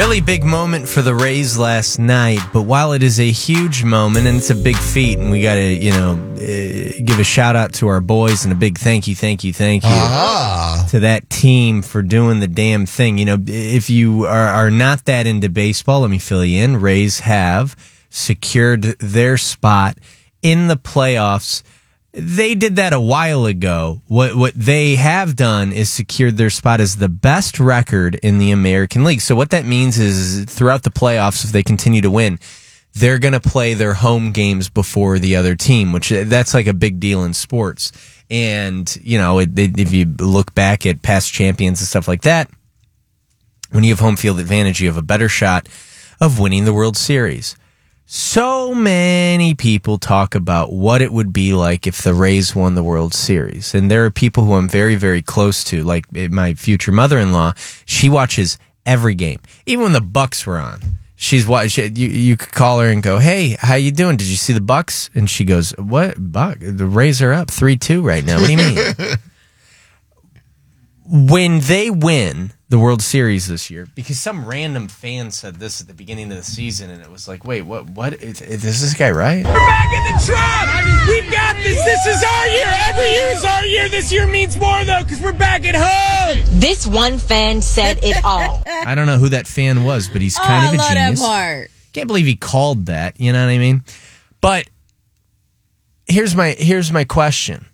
Really big moment for the Rays last night, but while it is a huge moment and it's a big feat, and we got to, give a shout out to our boys and a big thank you to that team for doing the damn thing. You know, if you are not that into baseball, let me fill you in. Rays have secured their spot in the playoffs. They did that a while ago. What they have done is secured their spot as the best record in the American League. So what that means is throughout the playoffs, if they continue to win, they're going to play their home games before the other team, which that's like a big deal in sports. And, if you look back at past champions and stuff like that, when you have home field advantage, you have a better shot of winning the World Series. So many people talk about what it would be like if the Rays won the World Series. And there are people who I'm very, very close to, like my future mother-in-law. She watches every game, even when the Bucks were on. She's watching. You could call her and go, "Hey, how you doing? Did you see the Bucks?" And she goes, "What Buck? The Rays are up 3-2 right now. What do you mean?" When they win the World Series this year, because some random fan said this at the beginning of the season, and it was like, wait, what? Is this guy right? We're back in the truck! We've got this! This is our year! Every year is our year! This year means more, though, because we're back at home! This one fan said it all. I don't know who that fan was, but he's kind of a genius. That part. Can't believe he called that, you know what I mean? But here's my question.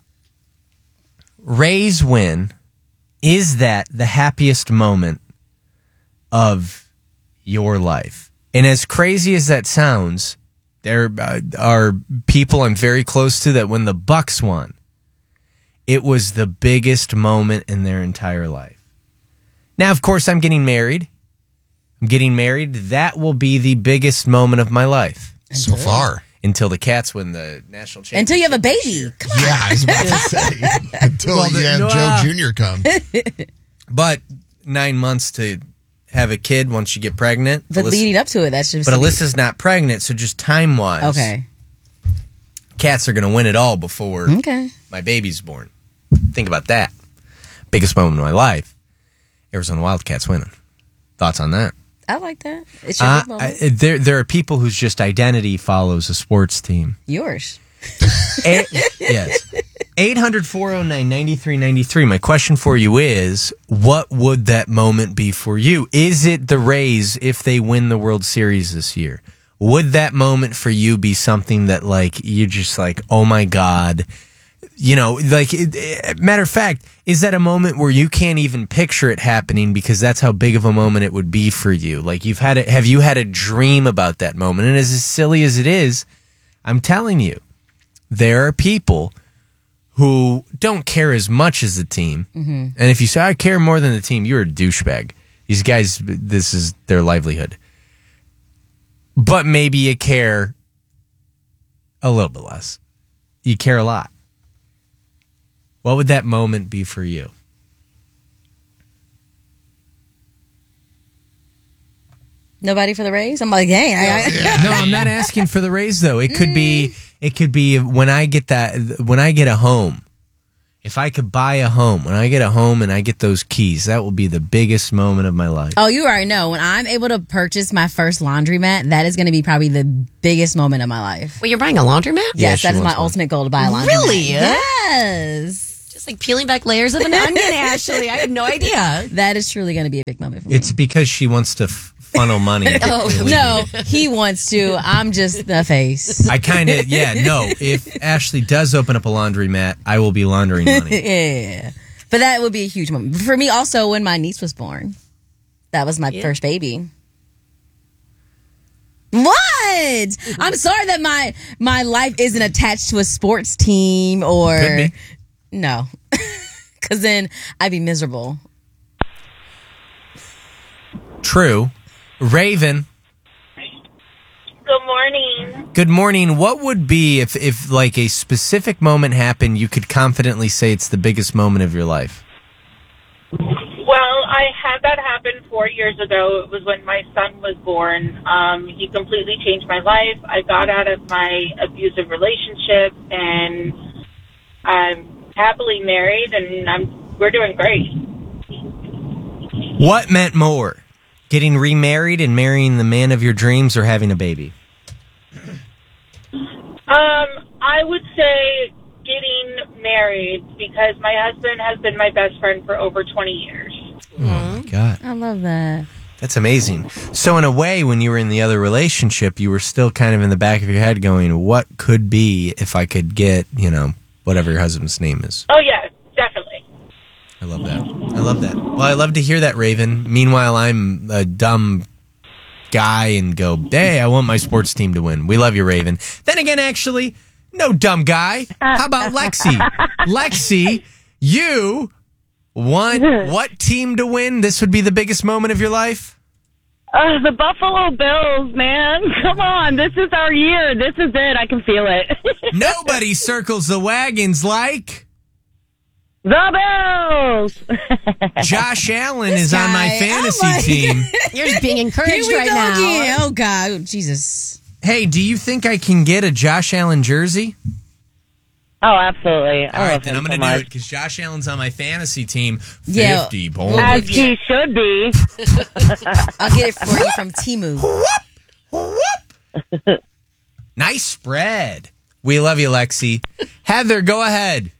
Rays win. Is that the happiest moment of your life? And as crazy as that sounds, there are people I'm very close to that when the Bucks won, it was the biggest moment in their entire life. Now, of course, I'm getting married. That will be the biggest moment of my life. So far. Until the Cats win the national championship. Until you have a baby. Come on. Yeah, I was about to say. Until Joe Jr. comes. But 9 months to have a kid once you get pregnant. But leading up to it, that's just... But Alyssa's not pregnant, so just time-wise. Okay. Cats are going to win it all before my baby's born. Think about that. Biggest moment of my life. Arizona Wildcats winning. Thoughts on that? I like that. It's your big moment. There are people whose just identity follows a sports team. Yours. Yes. 800-409-9393. My question for you is, what would that moment be for you? Is it the Rays if they win the World Series this year? Would that moment for you be something that, like, you're just like, oh my God? Matter of fact, is that a moment where you can't even picture it happening because that's how big of a moment it would be for you? Like, have you had a dream about that moment? And as silly as it is, I'm telling you, there are people who don't care as much as the team. Mm-hmm. And if you say, I care more than the team, you're a douchebag. These guys, this is their livelihood. But maybe you care a little bit less. You care a lot. What would that moment be for you? Nobody for the Rays? I'm like, hey. No, I'm not asking for the Rays though. It could be when I get a home. If I could buy a home, when I get a home and I get those keys, that will be the biggest moment of my life. Oh, you already know. When I'm able to purchase my first laundromat, that is going to be probably the biggest moment of my life. Well, you're buying a laundromat? Yes, that is my ultimate goal, to buy a laundromat. Really? Yes. Just like peeling back layers of an onion, Ashley. I had no idea. That is truly going to be a big moment for me. It's because she wants to funnel money. No, he wants to. I'm just the face. If Ashley does open up a laundromat, I will be laundering money. Yeah. But that would be a huge moment. For me also, when my niece was born. That was my first baby. What? I'm sorry that my life isn't attached to a sports team or... Could be. No. Because then I'd be miserable. True. Raven. Good morning. Good morning. What would be if like a specific moment happened, you could confidently say it's the biggest moment of your life? Well, I had that happen 4 years ago. It was when my son was born. He completely changed my life. I got out of my abusive relationship, and I'm happily married, and we're doing great. What meant more? Getting remarried and marrying the man of your dreams, or having a baby? I would say getting married, because my husband has been my best friend for over 20 years. Oh, my God. I love that. That's amazing. So in a way, when you were in the other relationship, you were still kind of in the back of your head going, what could be if I could get, whatever your husband's name is? Oh, yeah, definitely. I love that. Well, I love to hear that, Raven. Meanwhile, I'm a dumb guy and go, hey, I want my sports team to win. We love you, Raven. Then again, actually, no dumb guy. How about Lexi? Lexi, you want what team to win? This would be the biggest moment of your life? The Buffalo Bills, man. Come on. This is our year. This is it. I can feel it. Nobody circles the wagons like the Bills. Josh Allen is on my fantasy team. You're just being encouraged right now. Again. Oh, God. Oh, Jesus. Hey, do you think I can get a Josh Allen jersey? Oh, absolutely. All right, then I'm going to do it because Josh Allen's on my fantasy team. 50 points. As he should be. I'll get it for you from Temu. Nice spread. We love you, Lexi. Heather, go ahead.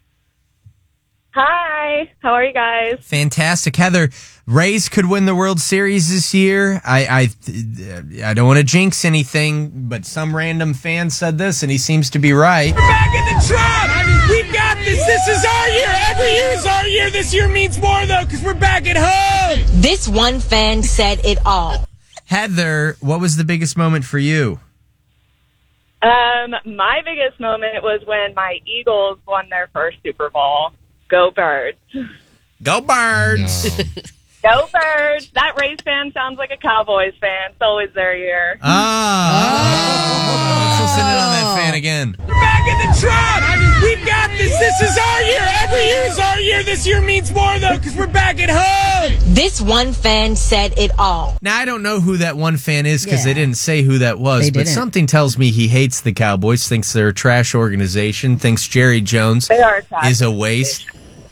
Hi. How are you guys? Fantastic. Heather, Rays could win the World Series this year. I don't want to jinx anything, but some random fan said this, and he seems to be right. We're back in the trap. We've got this. This is our year. Every year is our year. This year means more, though, because we're back at home. This one fan said it all. Heather, what was the biggest moment for you? My biggest moment was when my Eagles won their first Super Bowl. Go Birds. Go Birds. No. Go Birds. That Rays fan sounds like a Cowboys fan. It's always their year. Let's listen in on that fan again. We're back in the trap. We've got this. This is our year. Every year is our year. This year means more, though, because we're back at home. This one fan said it all. Now, I don't know who that one fan is because Yeah. they didn't say who that was, They but didn't. something tells me he hates the Cowboys, thinks they're a trash organization, thinks Jerry Jones They are trash. is a waste.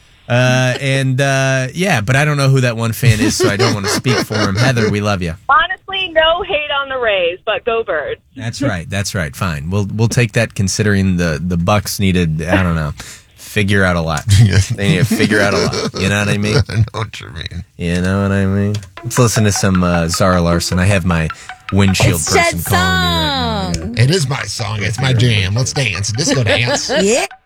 But I don't know who that one fan is, so I don't want to speak for him. Heather, we love you. Honestly, no hate on the Rays, but go Birds. That's right. Fine. We'll take that considering the Bucks needed, I don't know, figure out a lot. They need to figure out a lot. You know what I mean? I know what you mean. You know what I mean? Let's listen to some Zara Larson. I have my windshield It's person Chet calling me right now. song. It is my song. It's my jam. Let's dance. Disco dance. Yeah.